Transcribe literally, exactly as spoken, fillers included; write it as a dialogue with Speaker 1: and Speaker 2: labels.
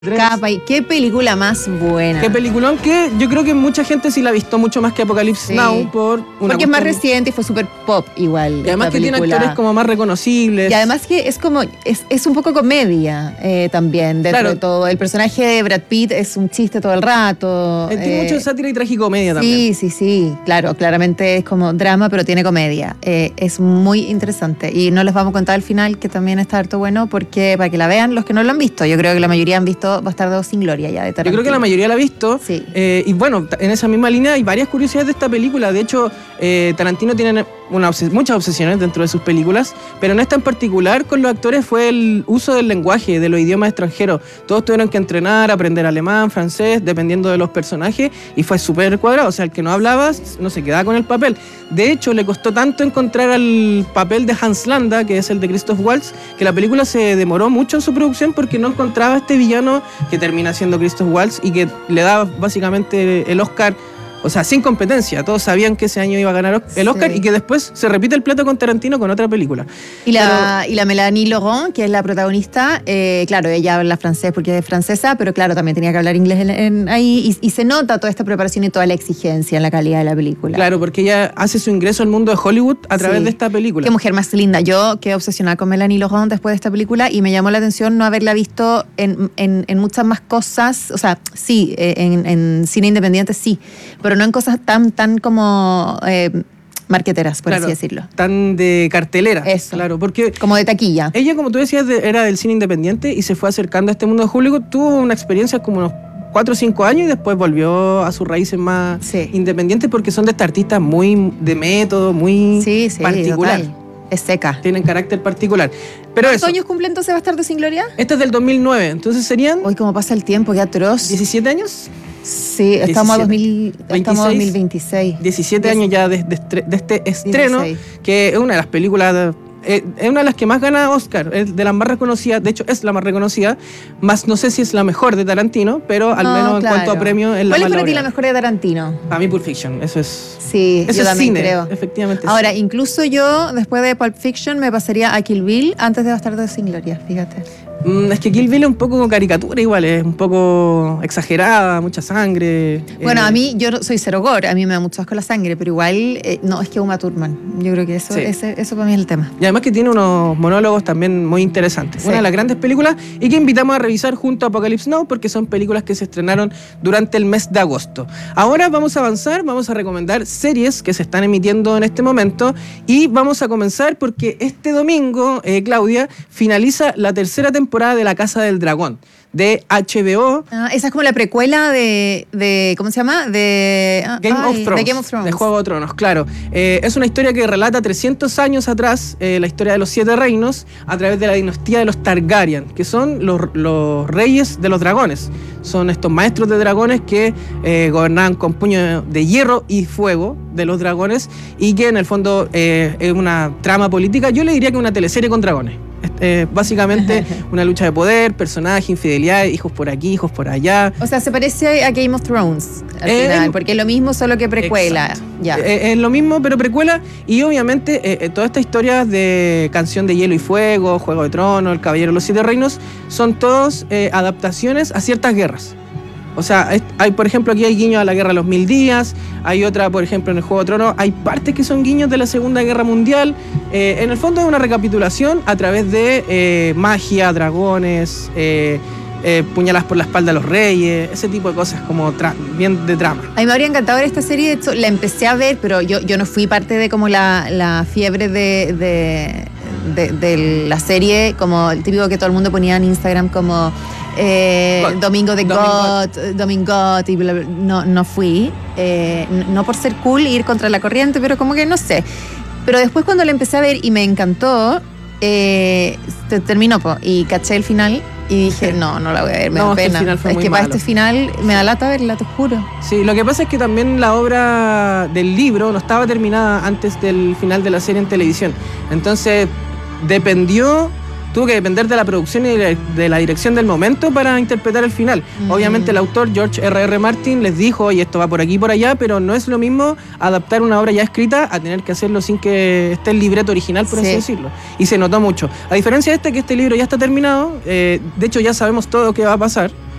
Speaker 1: Cada país. Qué película más buena.
Speaker 2: Qué peliculón que yo creo que mucha gente sí la ha visto mucho más que Apocalypse
Speaker 1: Sí.
Speaker 2: Now por una
Speaker 1: Porque es
Speaker 2: cuestión-
Speaker 1: más reciente y fue súper pop igual.
Speaker 2: Y además
Speaker 1: esta
Speaker 2: que tiene
Speaker 1: película.
Speaker 2: actores como más reconocibles.
Speaker 1: Y además que es como, es, es un poco comedia eh, también, dentro
Speaker 2: Claro.
Speaker 1: de todo. El personaje de Brad Pitt es un chiste todo el rato.
Speaker 2: Eh, tiene
Speaker 1: eh,
Speaker 2: mucho de sátira y tragicomedia también.
Speaker 1: Sí, sí, sí, claro, claramente es como drama, pero tiene comedia. Eh, es muy interesante. Y no les vamos a contar el final, que también está harto bueno, porque para que la vean los que no lo han visto. Yo creo que la mayoría han visto Bastardos sin Gloria ya de
Speaker 2: Yo
Speaker 1: Tarantino.
Speaker 2: creo que la mayoría la ha visto.
Speaker 1: Sí.
Speaker 2: Eh, y bueno, t- en esa misma línea hay varias curiosidades de esta película. De hecho, eh, Tarantino tiene una obses- muchas obsesiones dentro de sus películas, pero en esta en particular con los actores fue el uso del lenguaje, de los idiomas extranjeros. Todos tuvieron que entrenar, aprender alemán, francés, dependiendo de los personajes, y fue súper cuadrado. O sea, el que no hablaba no se quedaba con el papel. De hecho, le costó tanto encontrar al papel de Hans Landa, que es el de Christoph Waltz, que la película se demoró mucho en su producción porque no encontraba este villano que termina siendo Christoph Waltz y que le da básicamente el Oscar. O sea, sin competencia. Todos sabían que ese año iba a ganar el Oscar
Speaker 1: Sí.
Speaker 2: y que después se repite el plato con Tarantino con otra película.
Speaker 1: Y la, y la Melanie Laurent, que es la protagonista, eh, claro, ella habla francés porque es francesa, pero claro, también tenía que hablar inglés en- en- ahí y, y se nota toda esta preparación y toda la exigencia en la calidad de la película.
Speaker 2: Claro, porque ella hace su ingreso al mundo de Hollywood a través
Speaker 1: Sí.
Speaker 2: de esta película.
Speaker 1: Qué mujer más linda. Yo quedé obsesionada con Melanie Laurent después de esta película y me llamó la atención no haberla visto en, en- en muchas más cosas. O sea, sí, eh, en, en cine independiente sí, pero no en cosas tan, tan como eh, marqueteras, por
Speaker 2: Claro,
Speaker 1: así decirlo.
Speaker 2: Tan de cartelera.
Speaker 1: Eso.
Speaker 2: Claro, porque
Speaker 1: Como de taquilla.
Speaker 2: ella, como tú decías, de- era del cine independiente y se fue acercando a este mundo de Hollywood. Tuvo una experiencia como unos cuatro o cinco años y después volvió a sus raíces más
Speaker 1: Sí.
Speaker 2: independientes porque son de esta artista muy de método, muy
Speaker 1: Sí, sí,
Speaker 2: particular.
Speaker 1: total. Es seca.
Speaker 2: Tienen carácter particular. Pero
Speaker 1: ¿Cuántos
Speaker 2: eso,
Speaker 1: años cumple entonces Bastardos sin Gloria?
Speaker 2: este es del dos mil nueve, entonces serían
Speaker 1: Hoy cómo pasa el tiempo, qué atroz.
Speaker 2: diecisiete años.
Speaker 1: Sí, estamos a, dos mil, estamos a dos mil
Speaker 2: veintiséis.
Speaker 1: veintiséis.
Speaker 2: diecisiete
Speaker 1: Diez-
Speaker 2: años ya de, de estre- de este estreno,
Speaker 1: dieciséis.
Speaker 2: que es una de las películas, eh, es una de las que más gana Oscar, es de las más reconocidas, de hecho es la más reconocida, más no sé si es la mejor de Tarantino, pero al
Speaker 1: No,
Speaker 2: menos en
Speaker 1: claro.
Speaker 2: cuanto a premios es la
Speaker 1: ¿Cuál
Speaker 2: más
Speaker 1: es para ti la
Speaker 2: laureada.
Speaker 1: mejor de Tarantino?
Speaker 2: Para mí Pulp Fiction, eso es,
Speaker 1: Sí,
Speaker 2: eso
Speaker 1: yo
Speaker 2: es
Speaker 1: también
Speaker 2: cine,
Speaker 1: creo.
Speaker 2: efectivamente.
Speaker 1: Ahora,
Speaker 2: sí.
Speaker 1: incluso yo, después de Pulp Fiction, me pasaría a Kill Bill antes de Bastardos sin Gloria, fíjate.
Speaker 2: Mm, es que Kill Bill es un poco caricatura igual, es un poco exagerada, mucha sangre.
Speaker 1: Bueno,
Speaker 2: eh,
Speaker 1: a mí, yo no- soy cero gore, a mí me da mucho asco la sangre, pero igual, eh, no, es que Uma Thurman. Yo creo que eso,
Speaker 2: Sí.
Speaker 1: ese, eso para mí es el tema.
Speaker 2: Y además que tiene unos monólogos también muy interesantes.
Speaker 1: Sí.
Speaker 2: Una de las grandes películas y que invitamos a revisar junto a Apocalypse Now porque son películas que se estrenaron durante el mes de agosto. Ahora vamos a avanzar, vamos a recomendar series que se están emitiendo en este momento y vamos a comenzar porque este domingo, eh, Claudia, finaliza la tercera temporada de La Casa del Dragón de H B O.
Speaker 1: Ah, esa es como la precuela de, de ¿cómo se llama? De ah,
Speaker 2: Game,
Speaker 1: ay,
Speaker 2: of Thrones,
Speaker 1: de Game of Thrones.
Speaker 2: de Juego de Tronos, claro. Eh, es una historia que relata trescientos años atrás, eh, la historia de los siete reinos, a través de la dinastía de los Targaryen, que son los, los reyes de los dragones. Son estos maestros de dragones que eh, gobernaban con puño de hierro y fuego de los dragones y que en el fondo eh, es una trama política. Yo le diría que una teleserie con dragones. Eh, básicamente una lucha de poder, personajes, infidelidades, hijos por aquí, hijos por allá.
Speaker 1: O sea, se parece a Game of Thrones al
Speaker 2: Eh,
Speaker 1: final, porque es lo mismo, solo que precuela.
Speaker 2: Exacto.
Speaker 1: Ya.
Speaker 2: Eh, es lo mismo, pero precuela. Y obviamente, eh, eh, toda esta historia de Canción de Hielo y Fuego, Juego de Tronos, El Caballero de los Siete Reinos, son todos eh, adaptaciones a ciertas guerras. O sea, es- hay, por ejemplo, aquí hay guiños a la Guerra de los Mil Días, hay otra, por ejemplo, en el Juego de Tronos, hay partes que son guiños de la Segunda Guerra Mundial. Eh, en el fondo es una recapitulación a través de eh, magia, dragones, eh, eh, puñalas por la espalda a los reyes, ese tipo de cosas como tra- bien de trama.
Speaker 1: A mí me habría encantado ver esta serie, de hecho, la empecé a ver, pero yo, yo no fui parte de como la, la fiebre de, de, de- de la serie, como el típico que todo el mundo ponía en Instagram como eh,
Speaker 2: God.
Speaker 1: Domingo de
Speaker 2: Domingo.
Speaker 1: God, Domingo y bla, bla. No, no fui, eh, n- no por ser cool e ir contra la corriente, pero como que no sé. Pero después cuando la empecé a ver y me encantó, eh, se terminó po, y caché el final y dije, no, no la voy a ver, me
Speaker 2: No,
Speaker 1: da
Speaker 2: es que el
Speaker 1: pena.
Speaker 2: final fue
Speaker 1: es
Speaker 2: muy
Speaker 1: que para
Speaker 2: malo.
Speaker 1: este final me da lata verla, te juro.
Speaker 2: Sí, lo que pasa es que también la obra del libro no estaba terminada antes del final de la serie en televisión. Entonces dependió tuvo que depender de la producción y de la dirección del momento para interpretar el final. Mm. Obviamente el autor George R R. Martin les dijo, oye, esto va por aquí y por allá, pero no es lo mismo adaptar una obra ya escrita a tener que hacerlo sin que esté el libreto original, por sí. así decirlo. Y se notó mucho. A diferencia de este, que este libro ya está terminado, eh, de hecho ya sabemos todo lo que va a pasar.